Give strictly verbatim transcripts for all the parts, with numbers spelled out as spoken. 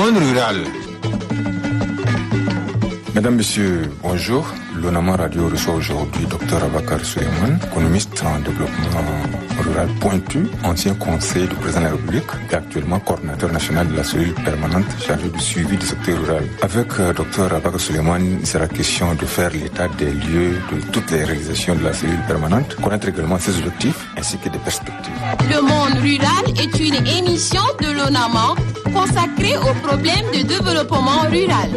monde rural. Mesdames, Messieurs, bonjour. L'Onama Radio reçoit aujourd'hui Dr Abakar Souleymane, économiste en développement rural pointu, ancien conseiller du président de la République et actuellement coordinateur national de la cellule permanente chargée du suivi du secteur rural. Avec euh, Dr Abakar Souleymane, il sera question de faire l'état des lieux de toutes les réalisations de la cellule permanente, connaître également ses objectifs ainsi que des perspectives. Le monde rural est une émission de l'Onama consacrée aux problèmes de développement rural.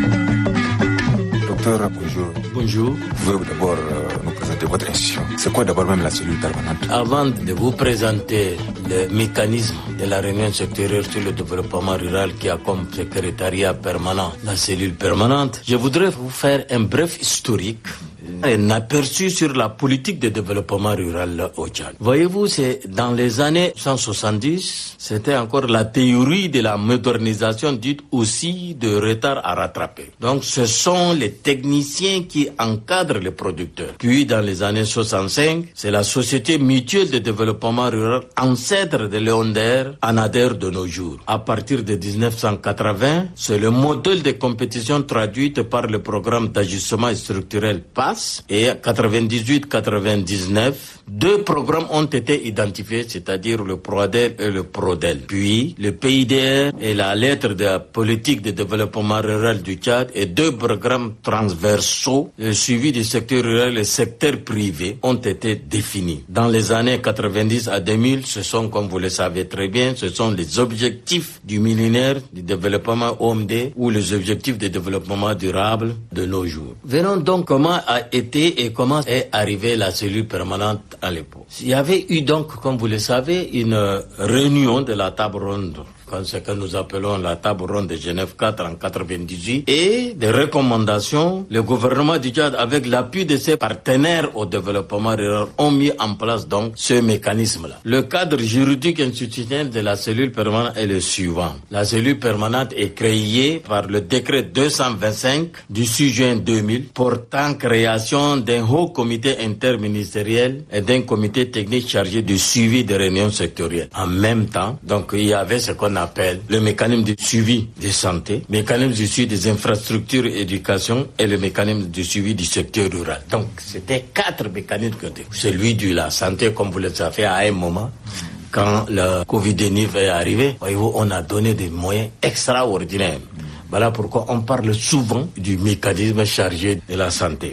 Docteur, bonjour. Bonjour. Vous pouvez d'abord euh, nous présenter votre institution. C'est quoi d'abord même la cellule permanente? Avant de vous présenter le mécanisme de la réunion sectorielle sur le développement rural qui a comme secrétariat permanent la cellule permanente, je voudrais vous faire un bref historique, un aperçu sur la politique de développement rural au Tchad. Voyez-vous, c'est dans les années cent soixante-dix, c'était encore la théorie de la modernisation dite aussi de retard à rattraper. Donc ce sont les techniciens qui encadrent les producteurs. Puis dans les années soixante-cinq, c'est la Société mutuelle de développement rural, ancêtre de l'E O N D R, ANADER de nos jours. À partir de dix-neuf cent quatre-vingts, c'est le modèle de compétition traduite par le programme d'ajustement structurel P A S. Et quatre-vingt-dix-huit quatre-vingt-dix-neuf, deux programmes ont été identifiés, c'est-à-dire le PROADEL et le PRODEL. Puis, le P I D R et la lettre de la politique de développement rural du Tchad et deux programmes transversaux, le suivi du secteur rural et le secteur privé, ont été définis. Dans les années quatre-vingt-dix à deux mille, ce sont, comme vous le savez très bien, ce sont les objectifs du millénaire du développement O M D ou les objectifs de développement durable de nos jours. Verrons donc comment a été et comment est arrivée la cellule permanente à l'époque. Il y avait eu donc, comme vous le savez, une réunion de la table ronde, ce que nous appelons la table ronde de Genève quatre en quatre-vingt-dix-huit, et des recommandations. Le gouvernement du Tchad, avec l'appui de ses partenaires au développement rural, ont mis en place donc ce mécanisme-là. Le cadre juridique institutionnel de la cellule permanente est le suivant. La cellule permanente est créée par le décret deux cent vingt-cinq du six juin deux mille portant création d'un haut comité interministériel et d'un comité technique chargé du suivi des réunions sectorielles. En même temps, donc il y avait ce qu'on appelle le mécanisme de suivi de santé, mécanisme de suivi des infrastructures et éducation et le mécanisme de suivi du secteur rural. Donc, c'était quatre mécanismes. Celui de la santé, comme vous le savez, à un moment, quand le covid dix-neuf est arrivé, voyez-vous, on a donné des moyens extraordinaires. Voilà pourquoi on parle souvent du mécanisme chargé de la santé.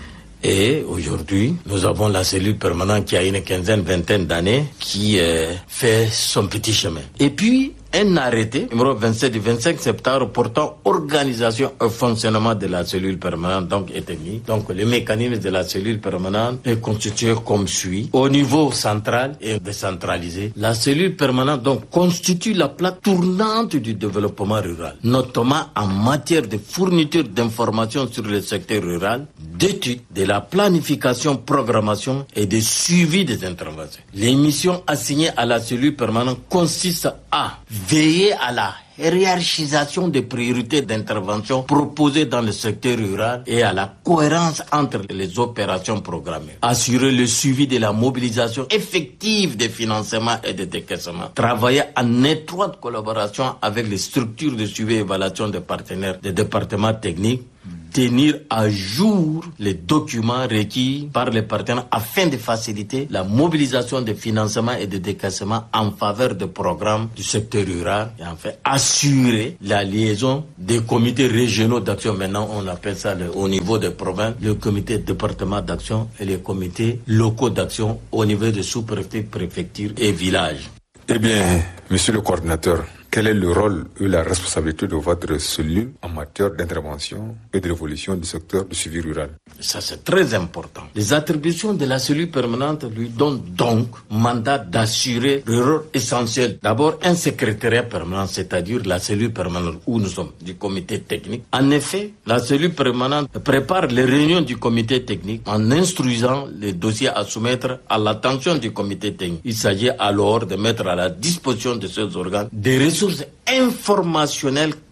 Et aujourd'hui, nous avons la cellule permanente qui a une quinzaine, vingtaine d'années, qui euh, fait son petit chemin. Et puis, un arrêté, numéro vingt-sept du vingt-cinq septembre, portant organisation et fonctionnement de la cellule permanente, donc est mis. Donc, le mécanisme de la cellule permanente est constitué comme suit. Au niveau central et décentralisé, la cellule permanente, donc, constitue la plaque tournante du développement rural, notamment en matière de fourniture d'informations sur le secteur rural, d'études, de la planification, programmation et de suivi des interventions. Les missions assignées à la cellule permanente consistent à veiller à la hiérarchisation des priorités d'intervention proposées dans le secteur rural et à la cohérence entre les opérations programmées. Assurer le suivi de la mobilisation effective des financements et des décaissements. Travailler en étroite collaboration avec les structures de suivi et évaluation des partenaires des départements techniques. Tenir à jour les documents requis par les partenaires afin de faciliter la mobilisation des financements et des décaissements en faveur des programmes du secteur rural et enfin assurer la liaison des comités régionaux d'action. Maintenant, on appelle ça le, au niveau des provinces, le comité département d'action et les comités locaux d'action au niveau des sous-préfectures, préfectures et villages. Eh bien, monsieur le coordinateur, quel est le rôle et la responsabilité de votre cellule en matière d'intervention et de l'évolution du secteur du suivi rural? Ça, c'est très important. Les attributions de la cellule permanente lui donnent donc mandat d'assurer le rôle essentiel. D'abord, un secrétariat permanent, c'est-à-dire la cellule permanente où nous sommes, du comité technique. En effet, la cellule permanente prépare les réunions du comité technique en instruisant les dossiers à soumettre à l'attention du comité technique. Il s'agit alors de mettre à la disposition de ces organes des ressources informationnelles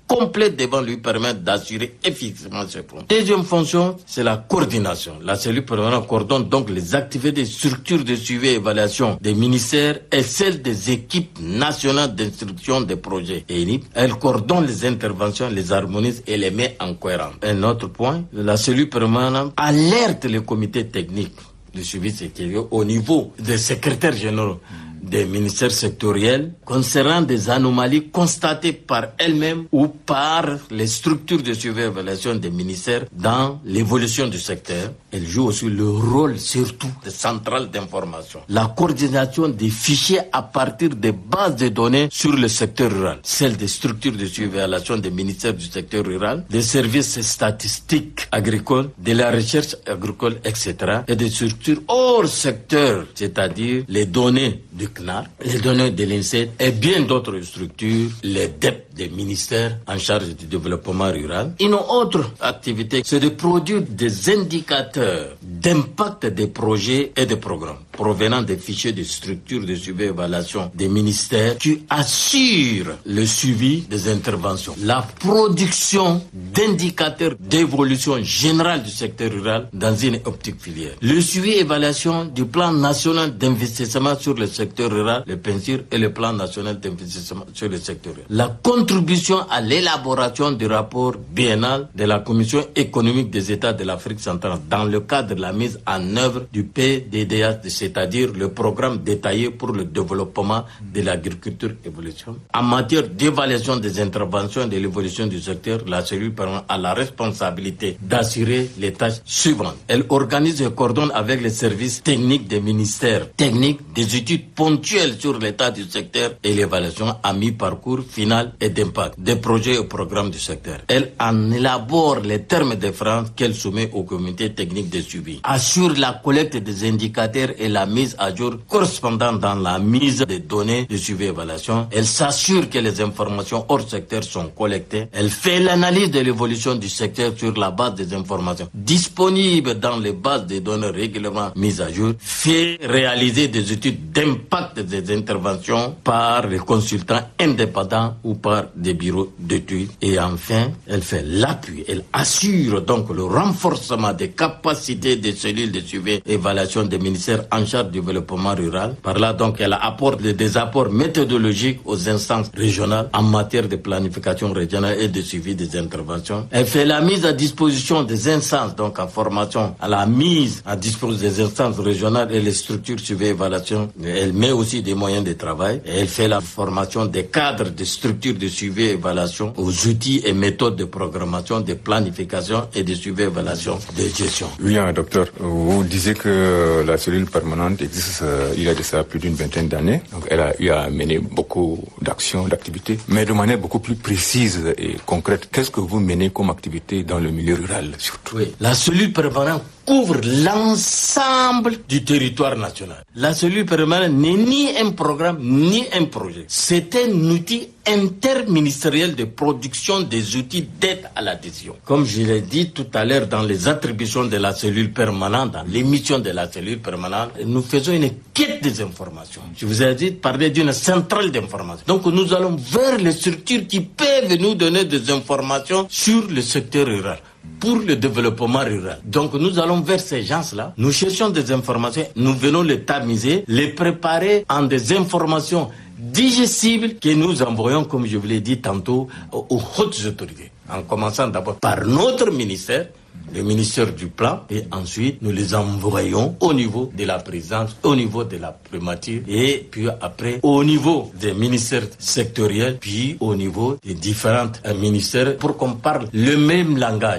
complète devant lui permettre d'assurer efficacement ses fonds. Deuxième fonction, c'est la coordination. La cellule permanente coordonne donc les activités des structures de suivi et évaluation des ministères et celles des équipes nationales d'instruction des projets. Et elle coordonne les interventions, les harmonise et les met en cohérence. Un autre point, la cellule permanente alerte les comités techniques de suivi sectoriel au niveau des secrétaires généraux des ministères sectoriels concernant des anomalies constatées par elles-mêmes ou par les structures de suivi et évaluation des ministères dans l'évolution du secteur. Elle joue aussi le rôle surtout de centrale d'information. La coordination des fichiers à partir des bases de données sur le secteur rural, celle des structures de suivi et évaluation des ministères du secteur rural, des services statistiques agricoles, de la recherche agricole, et cetera, et des structures hors secteur, c'est-à-dire les données du C N A R, les données de l'INSEE et bien d'autres structures, les D E P des ministères en charge du développement rural. Une autre activité, c'est de produire des indicateurs d'impact des projets et des programmes provenant des fichiers de structures de suivi et évaluation des ministères qui assurent le suivi des interventions. La production d'indicateurs d'évolution générale du secteur rural dans une optique filière. Le suivi et évaluation du plan national d'investissement sur le secteur rural, le P N S U R, et le plan national d'investissement sur le secteur rural. La contribution à l'élaboration du rapport biennal de la Commission économique des États de l'Afrique centrale dans le cadre de la mise en œuvre du P D D A, c'est-à-dire le programme détaillé pour le développement de l'agriculture évolution. En matière d'évaluation des interventions et de l'évolution du secteur, la cellule permanente a la responsabilité d'assurer les tâches suivantes. Elle organise et coordonne avec les services techniques des ministères techniques des études ponctuelles sur l'état du secteur et l'évaluation à mi-parcours final et d'impact des projets et programmes du secteur. Elle en élabore les termes de référence qu'elle soumet au comité technique de suivi. Assure la collecte des indicateurs et la mise à jour correspondant dans la mise des données de suivi et évaluation. Elle s'assure que les informations hors secteur sont collectées. Elle fait l'analyse de l'évolution du secteur sur la base des informations disponibles dans les bases de données régulièrement mises à jour. Fait réaliser des études d'impact des interventions par les consultants indépendants ou par des bureaux d'études. Et enfin, elle fait l'appui. Elle assure donc le renforcement des capacités des cellules de suivi et évaluation des ministères en charge du développement rural. Par là, donc, elle apporte des apports méthodologiques aux instances régionales en matière de planification régionale et de suivi des interventions. Elle fait la mise à disposition des instances, donc en formation, à la mise à disposition des instances régionales et les structures suivi et évaluation. Elle met aussi des moyens de travail. Et elle fait la formation des cadres de structures de suivi et évaluation aux outils et méthodes de programmation, de planification et de suivi et évaluation de gestion. Oui, hein, docteur, vous disiez que la cellule permanente existe euh, il y a de ça plus d'une vingtaine d'années. Donc elle a eu à mener beaucoup d'actions, d'activités, mais de manière beaucoup plus précise et concrète. Qu'est-ce que vous menez comme activité dans le milieu rural surtout? Oui, la cellule permanente couvre l'ensemble du territoire national. La cellule permanente n'est ni un programme ni un projet. C'est un outil interministériel de production des outils d'aide à la décision. Comme je l'ai dit tout à l'heure dans les attributions de la cellule permanente, dans l'émission de la cellule permanente, nous faisons une quête des informations. Je vous ai dit de parler d'une centrale d'information. Donc nous allons vers les structures qui peuvent nous donner des informations sur le secteur rural, pour le développement rural. Donc nous allons vers ces gens-là, nous cherchons des informations, nous venons les tamiser, les préparer en des informations digestibles que nous envoyons, comme je vous l'ai dit tantôt, aux hautes autorités. En commençant d'abord par notre ministère, le ministère du Plan, et ensuite nous les envoyons au niveau de la présidence, au niveau de la primature, et puis après au niveau des ministères sectoriels, puis au niveau des différents ministères, pour qu'on parle le même langage.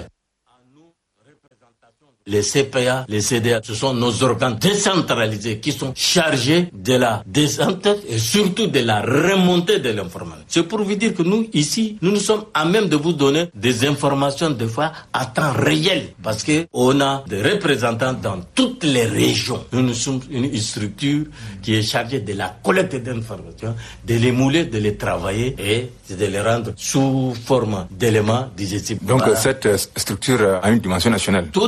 Les C P A, les C D A, ce sont nos organes décentralisés qui sont chargés de la descente et surtout de la remontée de l'information. C'est pour vous dire que nous, ici, nous nous sommes à même de vous donner des informations des fois à temps réel, parce que on a des représentants dans toutes les régions. Nous, nous sommes une structure qui est chargée de la collecte d'informations, de les mouler, de les travailler et de les rendre sous forme d'éléments digestifs. Donc voilà. Cette structure a une dimension nationale. Tout à fait.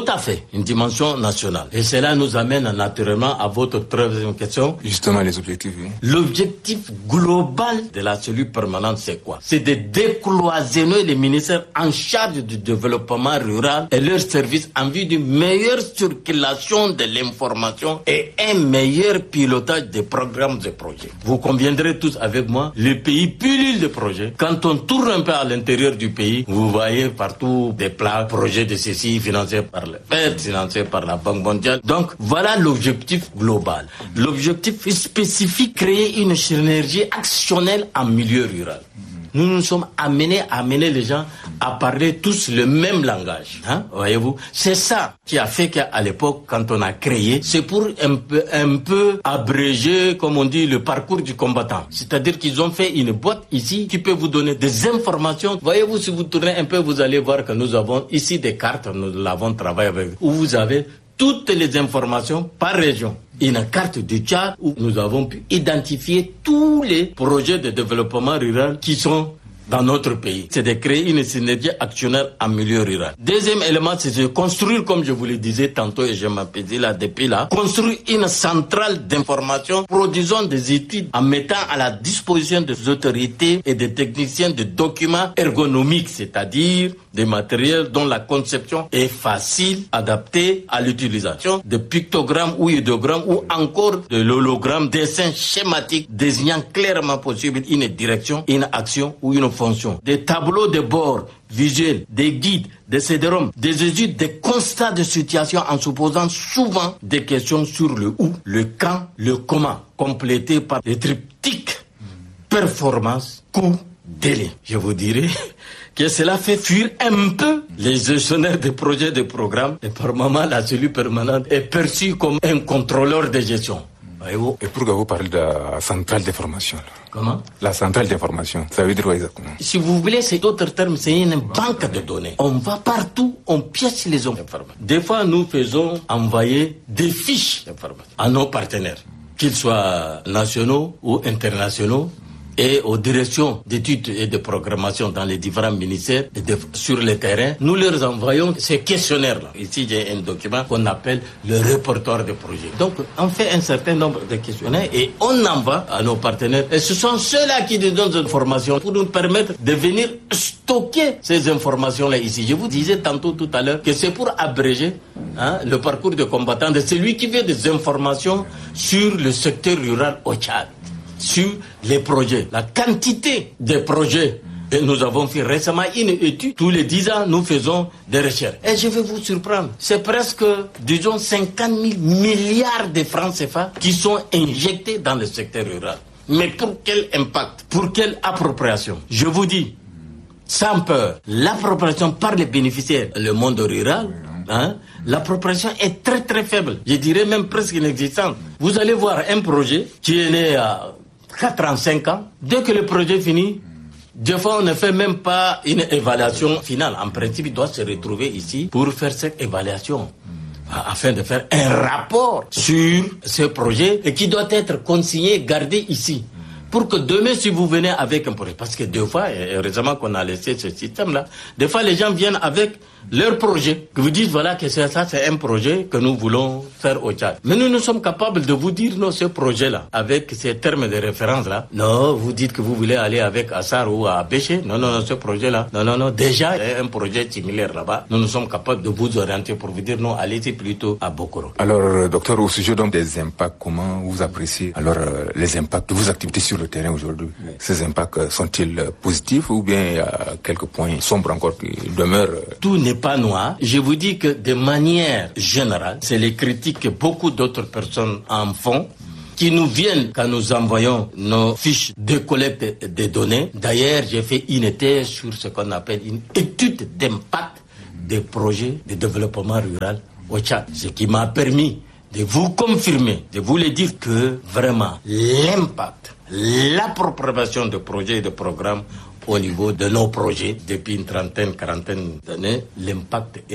une dimension nationale. Et cela nous amène naturellement à votre troisième question. Justement, les objectifs. Oui. L'objectif global de la cellule permanente, c'est quoi? C'est de décloisonner les ministères en charge du développement rural et leurs services en vue d'une meilleure circulation de l'information et un meilleur pilotage des programmes et projets. Vous conviendrez tous avec moi, le pays pullule de projets. Quand on tourne un peu à l'intérieur du pays, vous voyez partout des plans, projets de ceci financés par le F E D, financés par la Banque mondiale. Donc voilà l'objectif global. L'objectif spécifique, créer une synergie actionnelle en milieu rural. Nous nous sommes amenés à amener les gens à parler tous le même langage. Hein, voyez-vous, c'est ça qui a fait qu'à l'époque, quand on a créé, c'est pour un peu, un peu abréger, comme on dit, le parcours du combattant. C'est-à-dire qu'ils ont fait une boîte ici qui peut vous donner des informations. Voyez-vous, si vous tournez un peu, vous allez voir que nous avons ici des cartes, nous l'avons travaillé avec, où vous avez toutes les informations par région. Une carte du Tchad où nous avons pu identifier tous les projets de développement rural qui sont dans notre pays. C'est de créer une synergie actionnelle en milieu rural. Deuxième élément, c'est de construire, comme je vous le disais tantôt et je m'appelais là depuis là, construire une centrale d'information, produisant des études en mettant à la disposition des autorités et des techniciens de documents ergonomiques, c'est-à-dire des matériels dont la conception est facile, adaptée à l'utilisation, de pictogrammes ou idéogrammes ou encore de l'hologramme, dessins schématiques désignant clairement possible une direction, une action ou une fonction. Des tableaux de bord visuels, des guides, des C D-ROM, des études, des constats de situation en se posant souvent des questions sur le où, le quand, le comment, complétés par des triptyques performance, coût, délai. Je vous dirais que cela fait fuir un peu les gestionnaires de projets de programmes. Et par moment, la cellule permanente est perçue comme un contrôleur de gestion. Voyez-vous? Et pourquoi vous parlez de la centrale d'information? Comment? La centrale d'information, ça veut dire quoi exactement? Si vous voulez, c'est d'autres termes, c'est une banque de données. On va partout, on pièce les informations. Des fois, nous faisons envoyer des fiches d'information à nos partenaires, qu'ils soient nationaux ou internationaux, et aux directions d'études et de programmation dans les différents ministères et de, sur le terrain, nous leur envoyons ces questionnaires-là. Ici, j'ai un document qu'on appelle le répertoire de projet. Donc, on fait un certain nombre de questionnaires et on envoie à nos partenaires. Et ce sont ceux-là qui nous donnent des informations pour nous permettre de venir stocker ces informations-là ici. Je vous disais tantôt tout à l'heure que c'est pour abréger hein, le parcours de combattant de celui qui veut des informations sur le secteur rural au Tchad, sur les projets, la quantité de projets. Et nous avons fait récemment une étude. Tous les dix ans, nous faisons des recherches. Et je vais vous surprendre. C'est presque, disons, cinquante mille milliards de francs C F A qui sont injectés dans le secteur rural. Mais pour quel impact? Pour quelle appropriation? Je vous dis, sans peur, l'appropriation par les bénéficiaires, le monde rural, hein, l'appropriation est très très faible. Je dirais même presque inexistante. Vous allez voir un projet qui est né à quatre ans, cinq ans. Dès que le projet finit, des fois on ne fait même pas une évaluation finale. En principe, il doit se retrouver ici pour faire cette évaluation, afin de faire un rapport sur ce projet et qui doit être consigné, gardé ici. Pour que demain, si vous venez avec un projet, parce que deux fois, et heureusement qu'on a laissé ce système-là, des fois les gens viennent avec leur projet, que vous dites voilà que c'est ça, c'est un projet que nous voulons faire au Tchad. Mais nous, nous sommes capables de vous dire non, ce projet-là, avec ces termes de référence-là, non, vous dites que vous voulez aller avec Assar ou à Béché, non, non, non, ce projet-là, non, non, non, déjà, il y a un projet similaire là-bas, nous nous sommes capables de vous orienter pour vous dire non, allez-y plutôt à Bokoro. Alors, docteur, au sujet donc des impacts, comment vous appréciez alors euh, les impacts de vos activités sur le terrain aujourd'hui? Oui. Ces impacts sont-ils positifs ou bien il y a quelques points sombres encore qui demeurent? Tout n'est pas noir. Je vous dis que de manière générale, c'est les critiques que beaucoup d'autres personnes en font, qui nous viennent quand nous envoyons nos fiches de collecte des données. D'ailleurs, j'ai fait une thèse sur ce qu'on appelle une étude d'impact des projets de développement rural au Tchad, ce qui m'a permis de vous confirmer, de vous le dire que vraiment l'impact, l'appropriation de projets et de programmes au niveau de nos projets depuis une trentaine, quarantaine d'années, l'impact est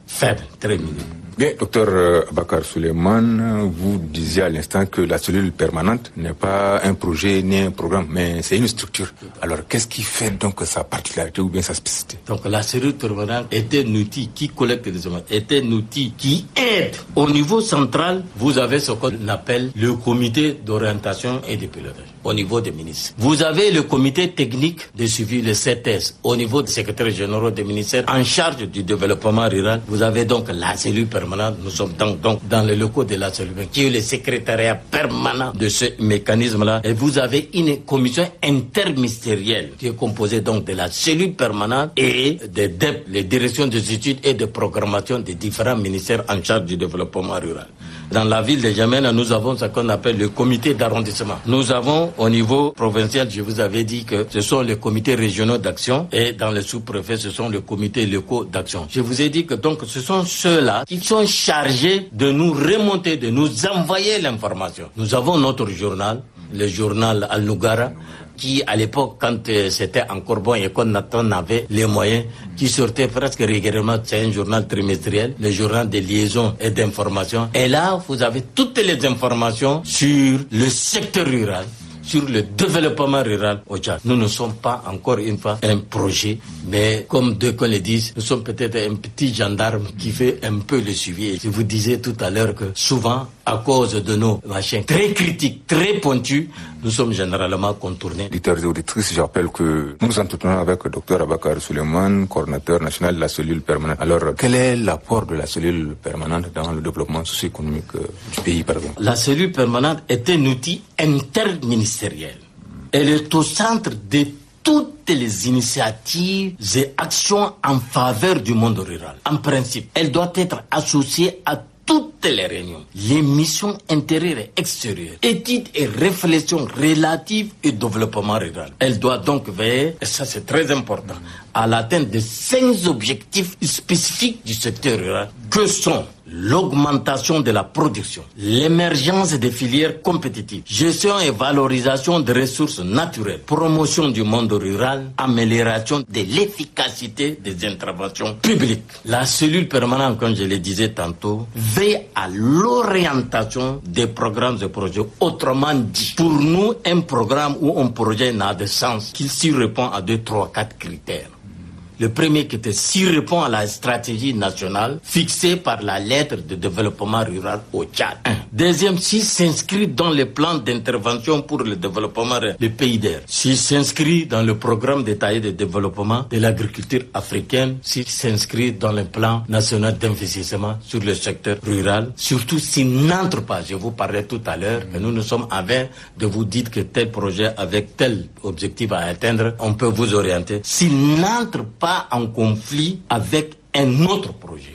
faible, très minime. Bien, docteur Abakar Suleiman, vous disiez à l'instant que la cellule permanente n'est pas un projet ni un programme, mais c'est une structure. Alors, qu'est-ce qui fait donc sa particularité ou bien sa spécificité? Donc, la cellule permanente est un outil qui collecte des éléments, est un outil qui aide. Au niveau central, vous avez ce qu'on appelle le comité d'orientation et de pilotage au niveau des ministres. Vous avez le comité technique de suivi, le C T S, au niveau des secrétaires généraux des ministères en charge du développement rural. Vous avez donc la cellule permanente. Nous sommes donc, donc dans les locaux de la cellule qui est le secrétariat permanent de ce mécanisme-là. Et vous avez une commission interministérielle qui est composée donc de la cellule permanente et des D E P, les directions des études et de programmation des différents ministères en charge du développement rural. Dans la ville de N'Djamena, nous avons ce qu'on appelle le comité d'arrondissement. Nous avons au niveau provincial, je vous avais dit que ce sont les comités régionaux d'action et dans les sous-préfets, ce sont les comités locaux d'action. Je vous ai dit que donc ce sont ceux-là qui sont chargés de nous remonter, de nous envoyer l'information. Nous avons notre journal, le journal Al-Nougara, qui à l'époque, quand euh, c'était encore bon et qu'on avait les moyens, qui sortait presque régulièrement, c'est un journal trimestriel, le journal de liaison et d'information. Et là, vous avez toutes les informations sur le secteur rural, sur le développement rural au Tchad. Nous ne sommes pas encore une fois un projet, mais comme deux qu'on le dise, nous sommes peut-être un petit gendarme qui fait un peu le suivi. Et je vous disais tout à l'heure que souvent, à cause de nos machins très critiques, très pointus, nous sommes généralement contournés. Auditeurs et auditrices, je rappelle que nous nous entretenons avec le docteur Abakar Suleiman, coordinateur national de la cellule permanente. Alors, quel est l'apport de la cellule permanente dans le développement socio-économique du pays, par exemple? La cellule permanente est un outil interministériel. Elle est au centre de toutes les initiatives et actions en faveur du monde rural. En principe, elle doit être associée à toutes les réunions, les missions intérieures et extérieures, études et réflexions relatives au développement rural. Elle doit donc veiller, et ça c'est très important, à l'atteinte de cinq objectifs spécifiques du secteur rural, que sont l'augmentation de la production, l'émergence des filières compétitives, gestion et valorisation des ressources naturelles, promotion du monde rural, amélioration de l'efficacité des interventions publiques. La cellule permanente, comme je le disais tantôt, veille à l'orientation des programmes et projets. Autrement dit, pour nous, un programme ou un projet n'a de sens qu'il s'y répond à deux, trois, quatre critères. Le premier qui était s'y répond à la stratégie nationale fixée par la lettre de développement rural au Tchad. Un. Deuxième, s'il s'inscrit dans le plan d'intervention pour le développement du P I D R. S'il s'inscrit dans le programme détaillé de développement de l'agriculture africaine. S'il s'inscrit dans le plan national d'investissement sur le secteur rural. Surtout s'il n'entre pas, je vous parlais tout à l'heure, que nous nous sommes en train de vous dire que tel projet avec tel objectif à atteindre, on peut vous orienter. S'il n'entre pas en conflit avec un autre projet.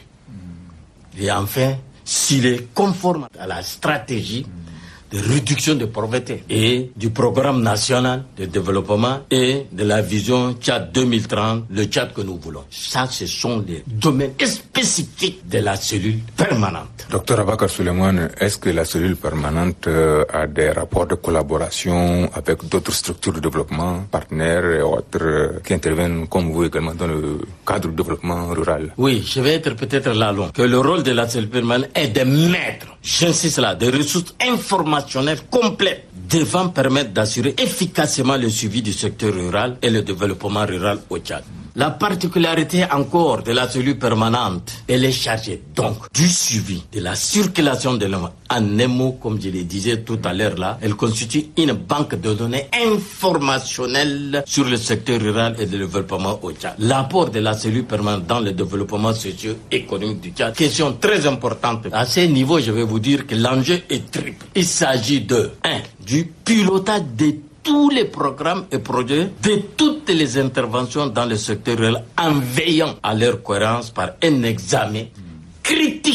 Et enfin, s'il est conforme à la stratégie de réduction de pauvreté et du programme national de développement et de la vision Tchad deux mille trente, le Tchad que nous voulons. Ça, ce sont les domaines spécifiques de la cellule permanente. Docteur Abakar Suleiman, est-ce que la cellule permanente euh, a des rapports de collaboration avec d'autres structures de développement, partenaires et autres euh, qui interviennent comme vous également dans le cadre du développement rural? Oui, je vais être peut-être là long. Que le rôle de la cellule permanente est de mettre, j'insiste là, des ressources informationnelles complètes devant permettre d'assurer efficacement le suivi du secteur rural et le développement rural au Tchad. La particularité encore de la cellule permanente, elle est chargée donc du suivi de la circulation de l'homme. En un mot, comme je le disais tout à l'heure là, elle constitue une banque de données informationnelles sur le secteur rural et le développement au Tchad. L'apport de la cellule permanente dans le développement socio-économique du Tchad, question très importante. À ce niveau, je vais vous dire que l'enjeu est triple. Il s'agit de un, du pilotage des tous les programmes et projets de toutes les interventions dans le secteur rural en veillant à leur cohérence par un examen critique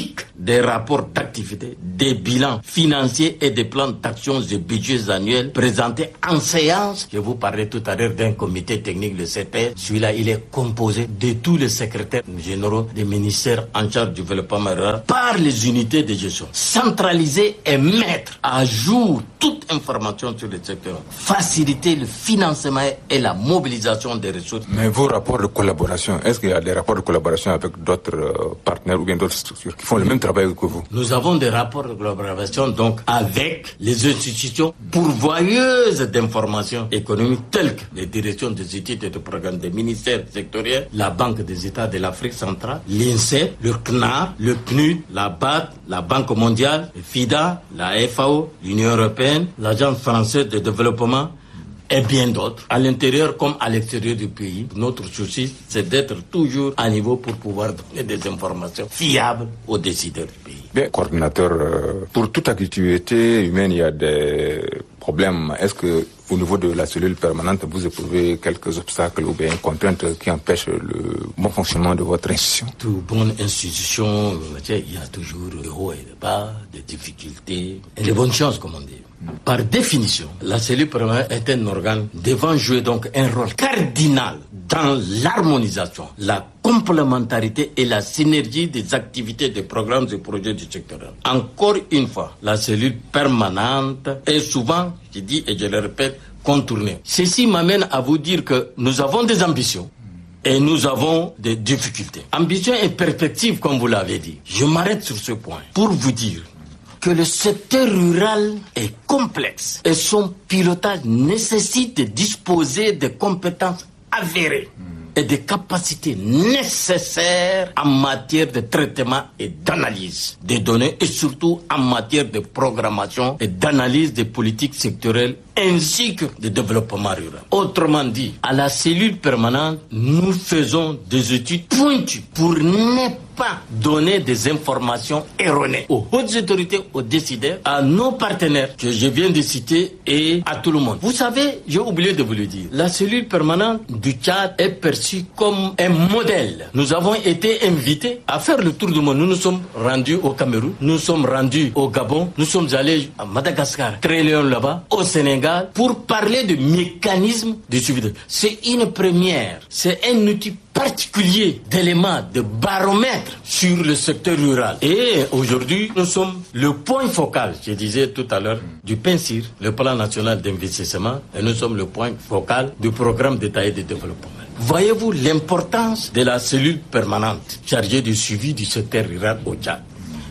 des rapports d'activité, des bilans financiers et des plans d'actions et budgets annuels présentés en séance. Je vous parlais tout à l'heure d'un comité technique, le C P. Celui-là, il est composé de tous les secrétaires généraux des ministères en charge du développement rural par les unités de gestion. Centraliser et mettre à jour toute information sur le secteur. Faciliter le financement et la mobilisation des ressources. Mais vos rapports de collaboration, est-ce qu'il y a des rapports de collaboration avec d'autres euh, partenaires ou bien d'autres structures qui font le même travail que vous? Nous avons des rapports de collaboration donc avec les institutions pourvoyeuses d'informations économiques telles que les directions des études et de programmes des ministères sectoriels, la Banque des États de l'Afrique centrale, l'INSEE, le C N A R, le P N U D, la B A D, la Banque mondiale, le FIDA, la F A O, l'Union européenne, l'Agence française de développement et bien d'autres, à l'intérieur comme à l'extérieur du pays. Notre souci, c'est d'être toujours à niveau pour pouvoir donner des informations fiables aux décideurs du pays. Bien, coordinateur, euh, pour toute activité humaine, il y a des problèmes. Est-ce que au niveau de la cellule permanente, vous éprouvez quelques obstacles ou bien contraintes qui empêchent le bon fonctionnement de votre institution? Toute bonne institution, il y a toujours des hauts et des bas, des difficultés et des bonnes choses, comme on dit. Par définition, la cellule permanente est un organe devant jouer donc un rôle cardinal dans l'harmonisation, la complémentarité et la synergie des activités, des programmes et projets du secteur. Encore une fois, la cellule permanente est souvent, je dis et je le répète, contournée. Ceci m'amène à vous dire que nous avons des ambitions et nous avons des difficultés. Ambition et perspective, comme vous l'avez dit. Je m'arrête sur ce point pour vous dire que le secteur rural est complexe et son pilotage nécessite de disposer de compétences avérées et des capacités nécessaires en matière de traitement et d'analyse des données et surtout en matière de programmation et d'analyse des politiques sectorielles ainsi que de développement rural. Autrement dit, à la cellule permanente, nous faisons des études pointues pour ne pas donner des informations erronées aux hautes autorités, aux décideurs, à nos partenaires que je viens de citer et à tout le monde. Vous savez, j'ai oublié de vous le dire, la cellule permanente du Tchad est perçue comme un modèle. Nous avons été invités à faire le tour du monde. Nous nous sommes rendus au Cameroun, nous sommes rendus au Gabon, nous sommes allés à Madagascar, très loin là-bas, au Sénégal, pour parler de mécanismes de suivi. C'est une première, c'est un outil particulier d'éléments de baromètre sur le secteur rural. Et aujourd'hui, nous sommes le point focal, je disais tout à l'heure, du P N S I R, le plan national d'investissement, et nous sommes le point focal du programme détaillé de développement. Voyez-vous l'importance de la cellule permanente chargée du suivi du secteur rural au Tchad.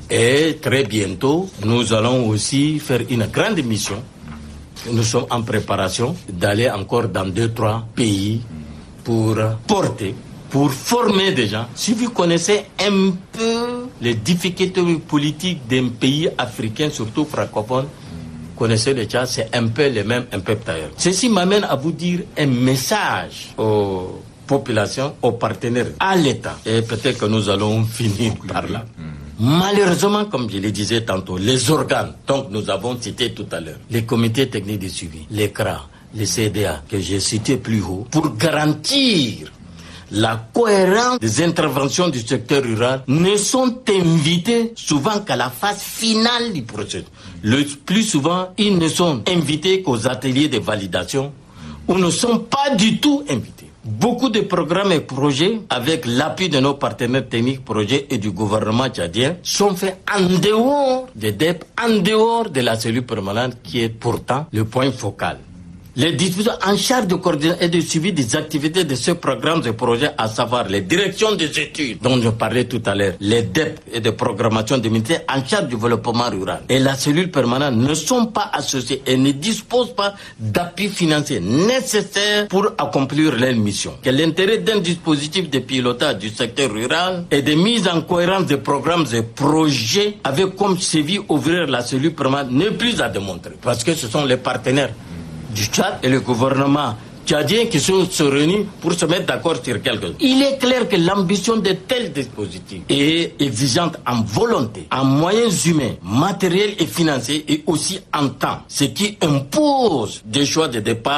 Et très bientôt, nous allons aussi faire une grande mission. Nous sommes en préparation d'aller encore dans deux, trois pays pour porter, pour former des gens. Si vous connaissez un peu les difficultés politiques d'un pays africain, surtout francophone, connaissez le Tchad, c'est un peu les mêmes, un peu d'ailleurs. Ceci m'amène à vous dire un message aux populations, aux partenaires, à l'État. Et peut-être que nous allons finir par là. Malheureusement, comme je le disais tantôt, les organes, donc nous avons cité tout à l'heure, les comités techniques de suivi, les C R A, les C D A, que j'ai cité plus haut, pour garantir la cohérence des interventions du secteur rural, ne sont invités souvent qu'à la phase finale du processus. Le plus souvent, ils ne sont invités qu'aux ateliers de validation ou ne sont pas du tout invités. Beaucoup de programmes et projets, avec l'appui de nos partenaires techniques, projets et du gouvernement tchadien, sont faits en dehors des D E P, en dehors de la cellule permanente qui est pourtant le point focal. Les dispositions en charge de coordination et de suivi des activités de ce programme et projets, à savoir les directions des études dont je parlais tout à l'heure, les D E P et de programmation des ministères en charge du développement rural et la cellule permanente ne sont pas associés et ne disposent pas d'appui financier nécessaire pour accomplir leur mission. Que l'intérêt d'un dispositif de pilotage du secteur rural et de mise en cohérence des programmes et projets avec comme suivi ouvrir la cellule permanente n'est plus à démontrer parce que ce sont les partenaires du Tchad et le gouvernement tchadien qui sont se réunis pour se mettre d'accord sur quelque chose. Il est clair que l'ambition de tels dispositifs est exigeante en volonté, en moyens humains, matériels et financiers et aussi en temps, ce qui impose des choix de départ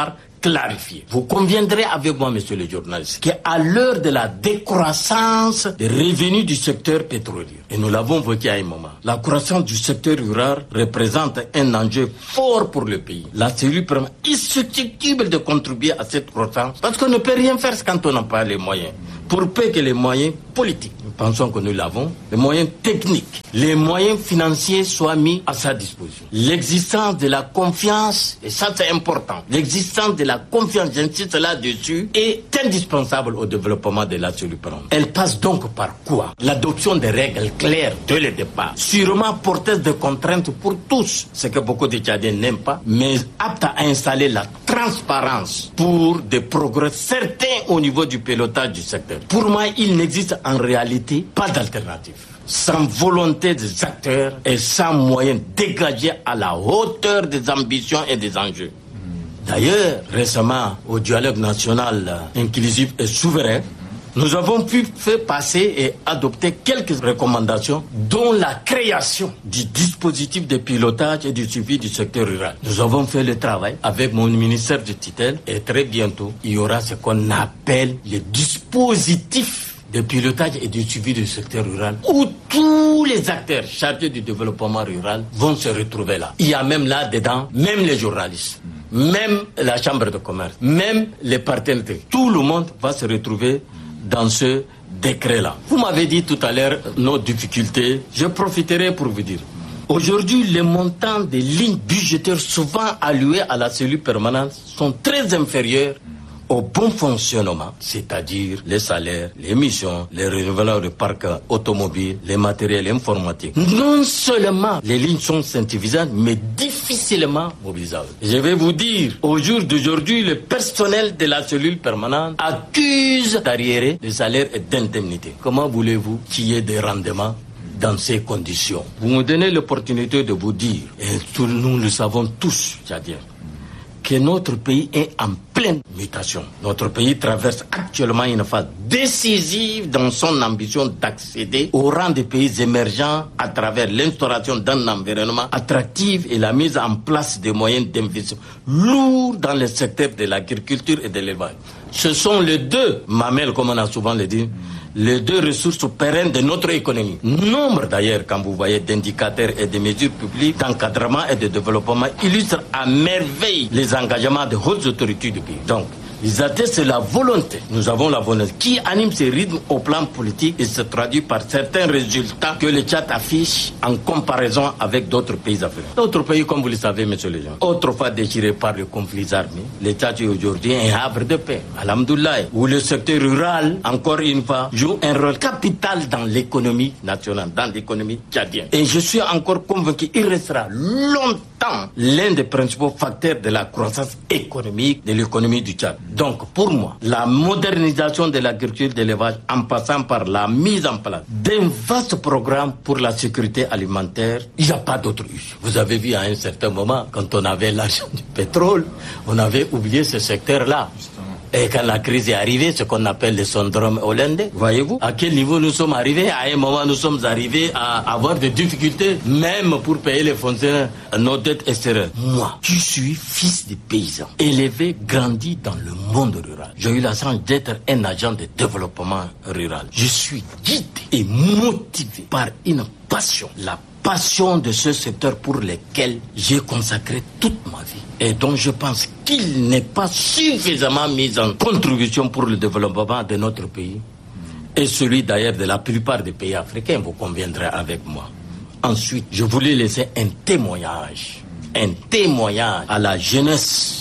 clarifier. Vous conviendrez avec moi, monsieur le journaliste, qu'à l'heure de la décroissance des revenus du secteur pétrolier, et nous l'avons voté à un moment, la croissance du secteur rural représente un enjeu fort pour le pays. La cellule permet insusceptible de contribuer à cette croissance parce qu'on ne peut rien faire quand on n'a pas les moyens. Pour peu que les moyens politiques, nous pensons que nous l'avons, les moyens techniques, les moyens financiers soient mis à sa disposition. L'existence de la confiance, et ça c'est important, l'existence de la confiance, j'insiste là-dessus, est indispensable au développement de la cellule parentale. Elle passe donc par quoi? L'adoption des règles claires dès le départ, sûrement porteuses de contraintes pour tous, ce que beaucoup de Tchadiens n'aiment pas, mais aptes à installer la transparence pour des progrès certains au niveau du pilotage du secteur. Pour moi, il n'existe en réalité pas d'alternative. Sans volonté des acteurs et sans moyens dégagés à la hauteur des ambitions et des enjeux. D'ailleurs, récemment, au dialogue national inclusif et souverain, nous avons pu faire passer et adopter quelques recommandations, dont la création du dispositif de pilotage et du suivi du secteur rural. Nous avons fait le travail avec mon ministère de tutelle et très bientôt, il y aura ce qu'on appelle le dispositif de pilotage et du suivi du secteur rural, où tous les acteurs chargés du développement rural vont se retrouver là. Il y a même là-dedans, même les journalistes, même la chambre de commerce, même les partenaires. Tout le monde va se retrouver dans ce décret-là. Vous m'avez dit tout à l'heure nos difficultés. Je profiterai pour vous dire. Aujourd'hui, les montants des lignes budgétaires souvent alloués à la cellule permanente sont très inférieurs au bon fonctionnement, c'est-à-dire les salaires, les missions, les renouvellements de parcs automobiles, les matériels informatiques. Non seulement les lignes sont insuffisantes, mais difficilement mobilisables. Je vais vous dire, au jour d'aujourd'hui, le personnel de la cellule permanente accuse d'arriérer des salaires et d'indemnités. Comment voulez-vous qu'il y ait des rendements dans ces conditions? Vous me donnez l'opportunité de vous dire, et tout, nous le savons tous, c'est-à-dire que notre pays est en pleine mutation. Notre pays traverse actuellement une phase décisive dans son ambition d'accéder au rang des pays émergents à travers l'instauration d'un environnement attractif et la mise en place de moyens d'investissement lourds dans le secteur de l'agriculture et de l'élevage. Ce sont les deux mamelles, comme on a souvent le dit, les deux ressources pérennes de notre économie. Nombre d'ailleurs, quand vous voyez d'indicateurs et de mesures publiques d'encadrement et de développement, illustrent à merveille les engagements de hautes autorités du pays. Donc, ils attestent la volonté. Nous avons la volonté qui anime ces rythmes au plan politique et se traduit par certains résultats que le Tchad affiche en comparaison avec d'autres pays africains. D'autres pays, comme vous le savez, monsieur le gens, autrefois déchirés par les conflits armés, le Tchad est aujourd'hui un havre de paix, alhamdoulilah, où le secteur rural, encore une fois, joue un rôle capital dans l'économie nationale, dans l'économie tchadienne. Et je suis encore convaincu qu'il restera longtemps l'un des principaux facteurs de la croissance économique de l'économie du Tchad. Donc, pour moi, la modernisation de l'agriculture et de l'élevage, en passant par la mise en place d'un vaste programme pour la sécurité alimentaire, il n'y a pas d'autre issue. Vous avez vu à un certain moment, quand on avait l'argent du pétrole, on avait oublié ce secteur-là. Et quand la crise est arrivée, ce qu'on appelle le syndrome hollandais, voyez-vous, à quel niveau nous sommes arrivés? À un moment, nous sommes arrivés à avoir des difficultés, même pour payer les fonctionnaires, nos dettes extérieures. Moi, je suis fils de paysan, élevé, grandi dans le monde rural. J'ai eu la chance d'être un agent de développement rural. Je suis guidé et motivé par une passion, la passion de ce secteur pour lequel j'ai consacré toute ma vie et dont je pense qu'il n'est pas suffisamment mis en contribution pour le développement de notre pays et celui d'ailleurs de la plupart des pays africains, vous conviendrez avec moi. Ensuite, je voulais laisser un témoignage, un témoignage à la jeunesse,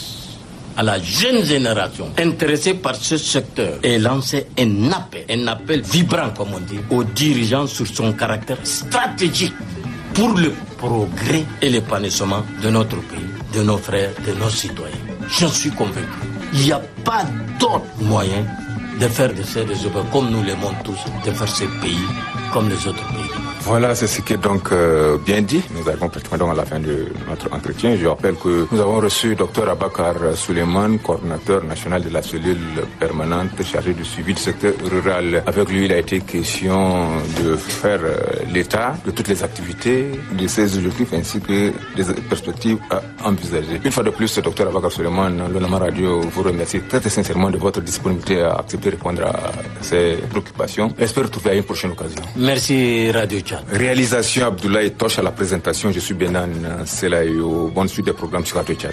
à la jeune génération intéressée par ce secteur et lancer un appel, un appel vibrant comme on dit, aux dirigeants sur son caractère stratégique pour le progrès et l'épanouissement de notre pays, de nos frères, de nos citoyens. Je suis convaincu. Il n'y a pas d'autre moyen de faire de ces résultats comme nous l'aimons tous, de faire ce pays comme les autres pays. Voilà, c'est ce qui est donc euh, bien dit. Nous arrivons pratiquement à la fin de notre entretien. Je rappelle que nous avons reçu Dr Abakar Suleiman, coordinateur national de la cellule permanente chargée du suivi du secteur rural. Avec lui, il a été question de faire euh, l'état de toutes les activités, de ses objectifs ainsi que des perspectives à envisager. Une fois de plus, Dr Abakar Suleiman, l'Onama Radio vous remercie très, très sincèrement de votre disponibilité à accepter de répondre à ces préoccupations. J'espère retrouver à une prochaine occasion. Merci Radio Tchad. Réalisation Abdoulaye Toche à la présentation. Je suis Benan Selayo. Bonne suite des programmes sur Radio Tchad.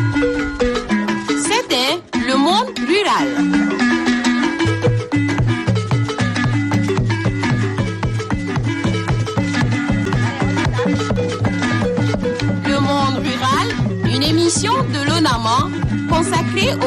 C'était Le Monde Rural. Le Monde Rural, une émission de l'ONAMA consacrée au